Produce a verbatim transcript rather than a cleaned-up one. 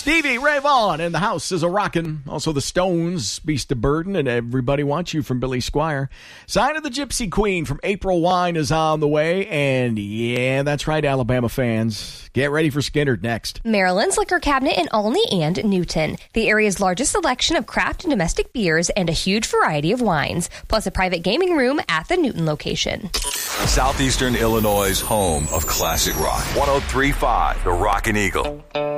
Stevie Ray Vaughan and the House is a Rockin'. Also the Stones, Beast of Burden, and Everybody Wants You from Billy Squier. Sign of the Gypsy Queen from April Wine is on the way. And yeah, that's right, Alabama fans. Get ready for Skinner next. Maryland's Liquor Cabinet in Olney and Newton. The area's largest selection of craft and domestic beers and a huge variety of wines. Plus a private gaming room at the Newton location. Southeastern Illinois' home of classic rock. one oh three point five, The Rockin' Eagle.